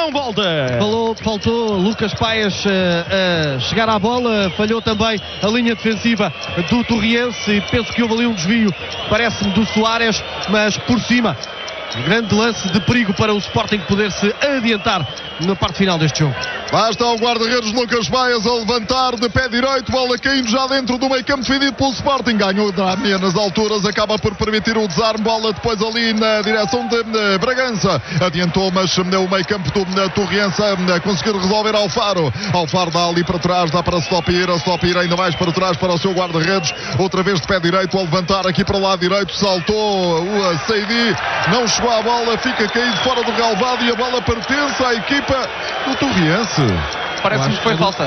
não, volta! Faltou Lucas Paes a chegar à bola, falhou também a linha defensiva do Torriense e penso que houve ali um desvio, parece-me, do Soares, mas por cima, grande lance de perigo para o Sporting poder se adiantar na parte final deste jogo. Lá está o guarda-redes Lucas Paes a levantar de pé direito, bola caindo já dentro do meio campo defendido pelo Sporting, ganhou nas alturas, acaba por permitir o desarme, bola depois ali na direção de Bragança, adiantou, mas o meio campo do Torriense a conseguir resolver Alfaro dá ali para trás, dá para Stopir ainda mais para trás para o seu guarda-redes, outra vez de pé direito a levantar aqui para o lado direito, saltou o Seidi, não chegou à bola, fica caído fora do relvado e a bola pertence à equipa do Torriense. Parece-me que foi falta.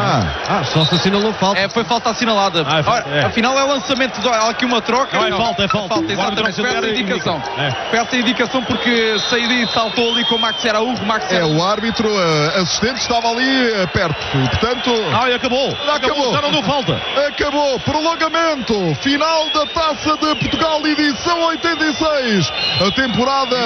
Só se assinalou falta. Foi falta assinalada. Afinal é lançamento, há aqui uma troca. Não, é falta. Exatamente, perde a indicação porque Seidi saltou ali com o Max Araújo. O árbitro assistente estava ali perto, e portanto... Acabou, já não deu falta. Acabou, prolongamento, final da Taça de Portugal, edição 86. A temporada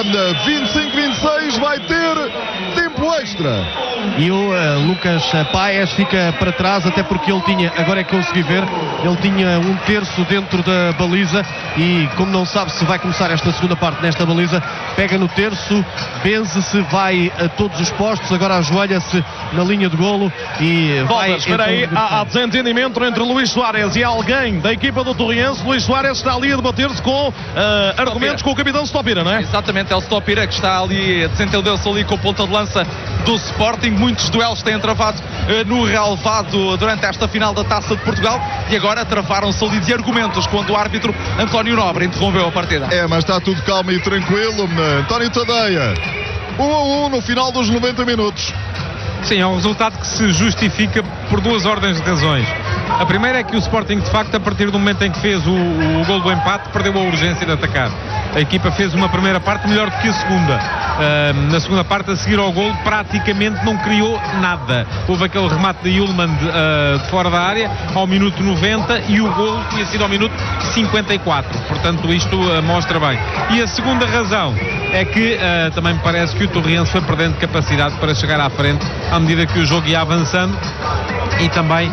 25-26 vai ter tempo extra. E o Lucas Paes fica para trás, até porque ele tinha, agora é que consegui ver, ele tinha um terço dentro da baliza e como não sabe se vai começar esta segunda parte nesta baliza, pega no terço, benze-se, vai a todos os postos, agora ajoelha-se na linha de golo e vai... Espera aí, há desentendimento entre Luís Soares e alguém da equipa do Torriense. Luís Soares está ali a debater-se com argumentos com o capitão Stopira, não é? Exatamente, é o Stopira que está ali, desentendeu-se ali com o ponta de lança do Sporting. Muitos duelos têm travado no relvado durante esta final da Taça de Portugal e agora travaram-se ali de argumentos quando o árbitro António Nobre interrompeu a partida. Mas está tudo calmo e tranquilo. António Tadeia, 1-1 no final dos 90 minutos. Sim, é um resultado que se justifica por duas ordens de razões. A primeira é que o Sporting, de facto, a partir do momento em que fez o gol do empate, perdeu a urgência de atacar. A equipa fez uma primeira parte melhor do que a segunda. Na segunda parte, a seguir ao gol, praticamente não criou nada. Houve aquele remate de Yulman de fora da área ao minuto 90 e o gol tinha sido ao minuto 54. Portanto, isto mostra bem. E a segunda razão é que também me parece que o Torriense foi perdendo capacidade para chegar à frente à medida que o jogo ia avançando e também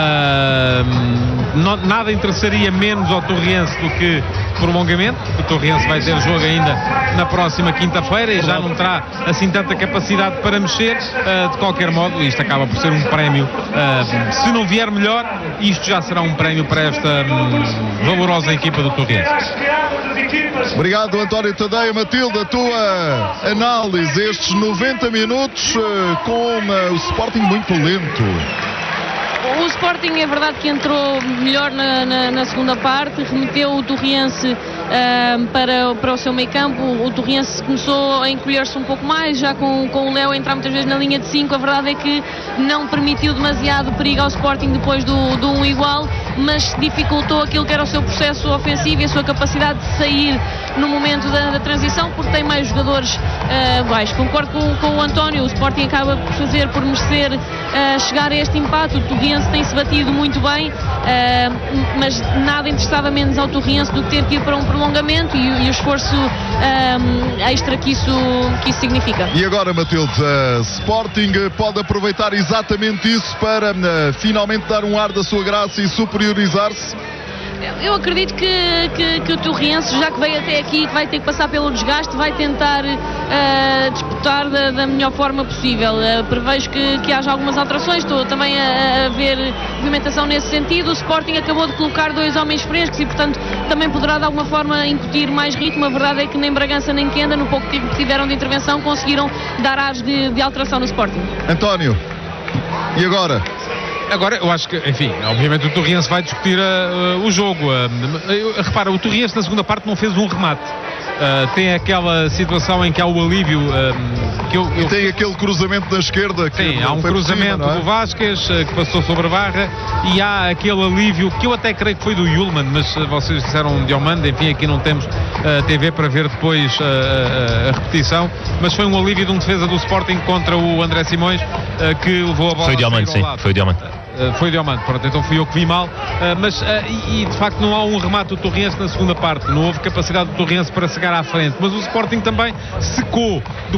nada interessaria menos ao Torriense do que prolongamento. O Torriense vai ter jogo ainda na próxima quinta-feira e já não terá assim tanta capacidade para mexer. De qualquer modo, isto acaba por ser um prémio. Se não vier melhor, isto já será um prémio para esta valorosa equipa do Torriense. Obrigado, António Tadeia. Matilde, a tua análise, estes 90 minutos com o Sporting muito lento. O Sporting é verdade que entrou melhor na segunda parte, remeteu o Torriense para o seu meio campo. O Torriense começou a encolher-se um pouco mais, já com o Léo a entrar muitas vezes na linha de 5. A verdade é que não permitiu demasiado perigo ao Sporting depois do 1-1, mas dificultou aquilo que era o seu processo ofensivo e a sua capacidade de sair no momento da transição, porque tem mais jogadores baixos. Concordo com o António, o Sporting acaba por merecer chegar a este empate. O Torriense tem-se batido muito bem, mas nada interessava menos ao Torriense do que ter que ir para um prolongamento e o esforço extra que isso significa. E agora, Matilde, Sporting pode aproveitar exatamente isso para finalmente dar um ar da sua graça e superiorizar-se? Eu acredito que o Torriense, já que veio até aqui, que vai ter que passar pelo desgaste, vai tentar disputar da melhor forma possível. Prevejo que haja algumas alterações, estou também a ver movimentação nesse sentido. O Sporting acabou de colocar 2 homens frescos e, portanto, também poderá de alguma forma incutir mais ritmo. A verdade é que nem Bragança nem Quenda, no pouco tempo que tiveram de intervenção, conseguiram dar ares de alteração no Sporting. António, e agora? Agora, eu acho que, enfim, obviamente o Torriense vai discutir o jogo. Repara, o Torriense na segunda parte não fez um remate. Tem aquela situação em que há o alívio e tem aquele cruzamento da esquerda que sim, há um cruzamento do Vasquez que passou sobre a barra e há aquele alívio que eu até creio que foi do Yulman, mas vocês disseram de Diomande, enfim, aqui não temos TV para ver depois a repetição, mas foi um alívio de um defesa do Sporting contra o André Simões que levou a bola. Foi o Diomande, sim, foi o Diomande. Foi Diomande, pronto, então fui eu que vi mal, mas de facto não há um remate do Torriense na segunda parte, não houve capacidade do Torriense para chegar à frente, mas o Sporting também secou